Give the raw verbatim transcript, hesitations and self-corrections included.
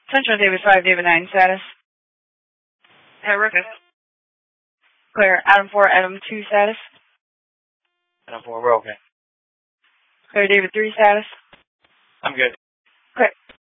Central David five, David nine status. Hey, Rufus. Clear. Adam four, Adam two status. Adam four, we're okay. Clear David three status. I'm good. Clear.